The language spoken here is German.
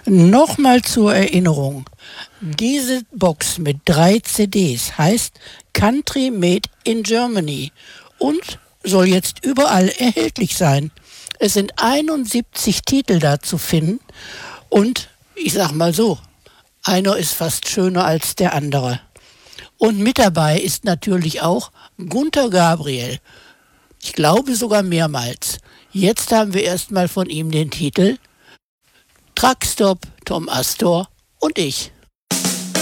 Nochmal zur Erinnerung. Diese Box mit 3 CDs heißt Country Made in Germany und soll jetzt überall erhältlich sein. Es sind 71 Titel da zu finden und ich sag mal so, einer ist fast schöner als der andere. Und mit dabei ist natürlich auch Gunter Gabriel. Ich glaube sogar mehrmals. Jetzt haben wir erstmal von ihm den Titel Truckstop, Tom Astor und ich.